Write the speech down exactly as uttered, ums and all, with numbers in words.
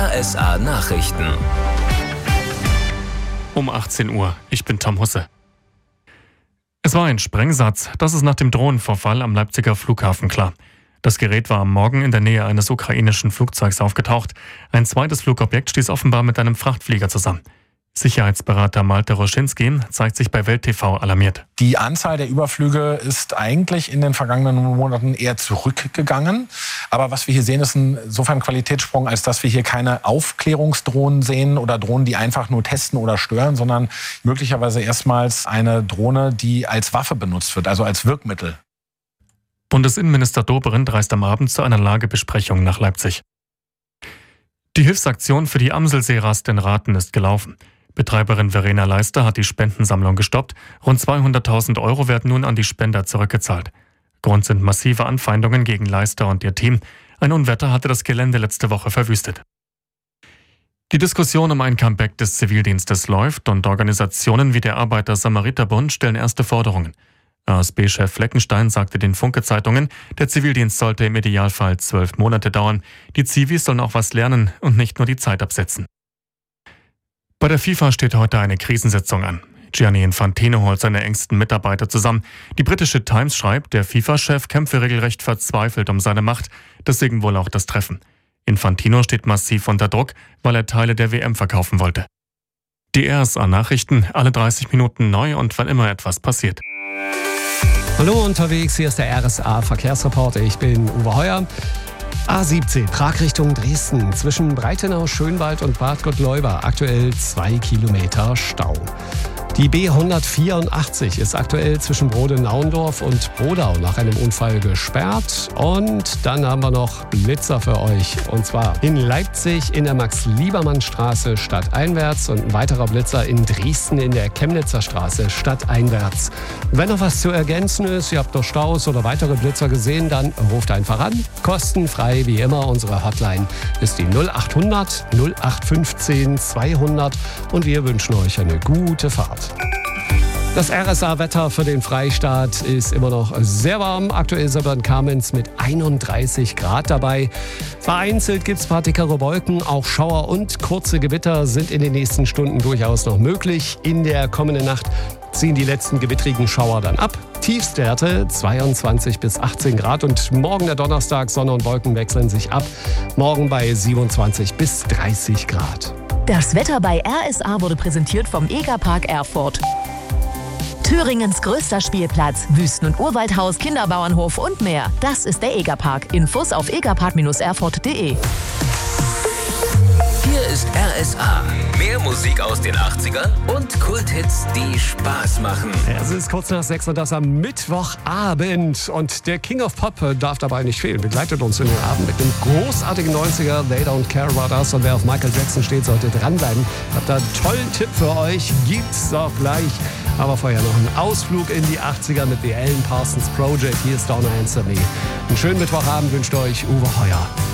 R S A Nachrichten. Um achtzehn Uhr. Ich bin Tom Husse. Es war ein Sprengsatz. Das ist nach dem Drohnenvorfall am Leipziger Flughafen klar. Das Gerät war am Morgen in der Nähe eines ukrainischen Flugzeugs aufgetaucht. Ein zweites Flugobjekt stieß offenbar mit einem Frachtflieger zusammen. Sicherheitsberater Malte Roschinski zeigt sich bei Welt T V alarmiert. Die Anzahl der Überflüge ist eigentlich in den vergangenen Monaten eher zurückgegangen. Aber was wir hier sehen, ist insofern ein Qualitätssprung, als dass wir hier keine Aufklärungsdrohnen sehen oder Drohnen, die einfach nur testen oder stören, sondern möglicherweise erstmals eine Drohne, die als Waffe benutzt wird, also als Wirkmittel. Bundesinnenminister Dobrindt reist am Abend zu einer Lagebesprechung nach Leipzig. Die Hilfsaktion für die Amselseerast in Rathen ist gelaufen. Betreiberin Verena Leister hat die Spendensammlung gestoppt. Rund zweihunderttausend Euro werden nun an die Spender zurückgezahlt. Grund sind massive Anfeindungen gegen Leister und ihr Team. Ein Unwetter hatte das Gelände letzte Woche verwüstet. Die Diskussion um ein Comeback des Zivildienstes läuft und Organisationen wie der Arbeiter-Samariter-Bund stellen erste Forderungen. A S B-Chef Fleckenstein sagte den Funke-Zeitungen, der Zivildienst sollte im Idealfall zwölf Monate dauern. Die Zivis sollen auch was lernen und nicht nur die Zeit absetzen. Bei der FIFA steht heute eine Krisensitzung an. Gianni Infantino holt seine engsten Mitarbeiter zusammen. Die britische Times schreibt, der FIFA-Chef kämpfe regelrecht verzweifelt um seine Macht. Deswegen wohl auch das Treffen. Infantino steht massiv unter Druck, weil er Teile der W M verkaufen wollte. Die R S A-Nachrichten, alle dreißig Minuten neu und wann immer etwas passiert. Hallo unterwegs, hier ist der R S A-Verkehrsreporter. Ich bin Uwe Heuer. A siebzehn, Prag Richtung Dresden, zwischen Breitenau, Schönwald und Bad Gottleuba, aktuell zwei Kilometer Stau. Die B hundertvierundachtzig ist aktuell zwischen Brode-Naundorf und Brodau nach einem Unfall gesperrt. Und dann haben wir noch Blitzer für euch. Und zwar in Leipzig in der Max-Liebermann-Straße stadteinwärts und ein weiterer Blitzer in Dresden in der Chemnitzer Straße stadteinwärts. Wenn noch was zu ergänzen ist, ihr habt noch Staus oder weitere Blitzer gesehen, dann ruft einfach an. Kostenfrei wie immer. Unsere Hotline ist die null achthundert null acht fünfzehn zweihundert und wir wünschen euch eine gute Fahrt. Das R S A-Wetter für den Freistaat ist immer noch sehr warm. Aktuell ist aber in Kamenz mit einunddreißig Grad dabei. Vereinzelt gibt es ein paar dickere Wolken. Auch Schauer und kurze Gewitter sind in den nächsten Stunden durchaus noch möglich. In der kommenden Nacht ziehen die letzten gewittrigen Schauer dann ab. Tiefstwerte zweiundzwanzig bis achtzehn Grad und morgen der Donnerstag, Sonne und Wolken wechseln sich ab. Morgen bei siebenundzwanzig bis dreißig Grad. Das Wetter bei R S A wurde präsentiert vom Egerpark Erfurt. Thüringens größter Spielplatz, Wüsten- und Urwaldhaus, Kinderbauernhof und mehr. Das ist der Egerpark. Infos auf egerpark Bindestrich erfurt punkt de. Hier ist R S A. Mehr Musik aus den achtzigern und Kulthits, die Spaß machen. Es ist kurz nach sechs und das am Mittwochabend. Und der King of Pop darf dabei nicht fehlen. Begleitet uns in den Abend mit dem großartigen neunziger They Don't Care About Us. Und wer auf Michael Jackson steht, sollte dranbleiben. Ich habe da einen tollen Tipp für euch. Gibt's auch gleich. Aber vorher noch ein Ausflug in die achtziger mit The Alan Parsons Project. Hier ist Don't Answer Me. Einen schönen Mittwochabend wünscht euch Uwe Heuer.